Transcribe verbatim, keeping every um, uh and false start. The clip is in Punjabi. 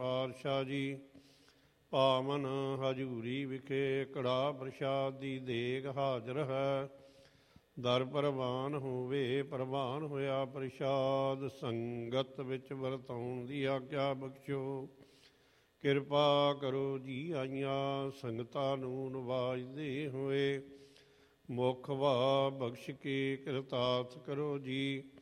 ਪਾਤਸ਼ਾਹ ਜੀ। ਪਾਵਨ ਹਜੂਰੀ ਵਿਖੇ ਕੜਾ ਪ੍ਰਸ਼ਾਦ ਦੀ ਦੇਗ ਹਾਜ਼ਰ ਹੈ। ਦਰ ਪ੍ਰਵਾਨ ਹੋਵੇ ਪ੍ਰਵਾਨ ਹੋਇਆ ਪ੍ਰਸ਼ਾਦ। ਸੰਗਤ ਵਿੱਚ ਵਰਤਾਉਣ ਦੀ ਆਗਿਆ ਬਖਸ਼ੋ। ਕਿਰਪਾ ਕਰੋ ਜੀ ਆਈਆਂ ਸੰਗਤਾਂ ਨੂੰ ਨਵਾਜਦੇ ਹੋਏ। ਮੁਖ ਵਾ ਬਖਸ਼ ਕੇ ਕਿਰਤਾਰਥ ਕਰੋ ਜੀ।